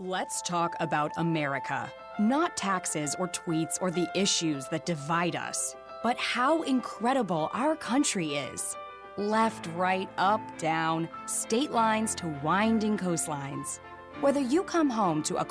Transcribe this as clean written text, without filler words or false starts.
Let's talk about America. Not taxes or tweets or the issues that divide us, but how incredible our country is. Left, right, up, down, state lines to winding coastlines. Whether you come home to a